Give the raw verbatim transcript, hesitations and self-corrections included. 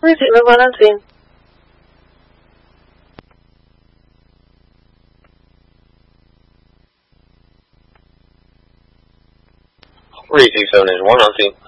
Receiver one on scene. three two seven is one on scene.